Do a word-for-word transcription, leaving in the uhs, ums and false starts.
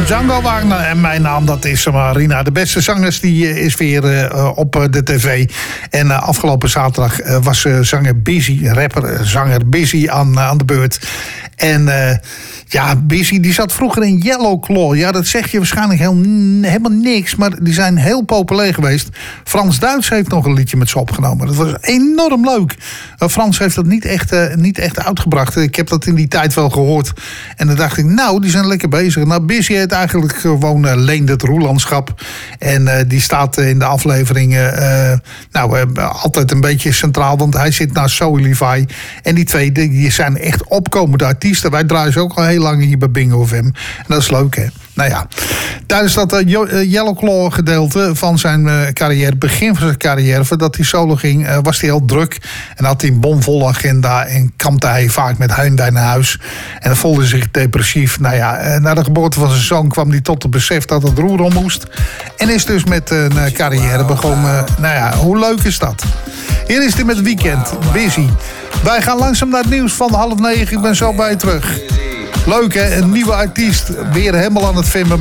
Django Wagner. En mijn naam, dat is Marina. De beste zangers, die is weer uh, op de tv. En uh, afgelopen zaterdag uh, was uh, zanger Busy, rapper, uh, zanger Busy aan, uh, aan de beurt. En uh, ja, Busy, die zat vroeger in Yellowclaw. Ja, dat zeg je waarschijnlijk heel, helemaal niks. Maar die zijn heel populair geweest. Frans Duits heeft nog een liedje met ze opgenomen. Dat was enorm leuk. Uh, Frans heeft dat niet echt, uh, niet echt uitgebracht. Ik heb dat in die tijd wel gehoord. En dan dacht ik, nou, die zijn lekker bezig. Nou, Busy heet eigenlijk gewoon uh, Leend het Roelandschap. En uh, die staat uh, in de afleveringen uh, nou, uh, altijd een beetje centraal. Want hij zit naast Zoe Levi. En die twee, die zijn echt opkomende artiesten. Wij draaien ze ook al heel lang hier bij Bingo F M. En dat is leuk, hè? Nou ja, tijdens dat uh, Yellowclaw gedeelte van zijn uh, carrière, begin van zijn carrière, voordat hij solo ging, uh, was hij heel druk. En had hij een bomvolle agenda en kampte hij vaak met heimwee naar huis. En dan voelde hij zich depressief. Nou ja, uh, na de geboorte van zijn zoon kwam hij tot het besef dat het roer om moest. En is dus met uh, een carrière begonnen. Uh, nou ja, hoe leuk is dat? Hier is hij met Weekend, Busy. Wij gaan langzaam naar het nieuws van half negen. Ik ben zo bij je terug. Leuk, hè? Een nieuwe artiest. Weer helemaal aan het filmen.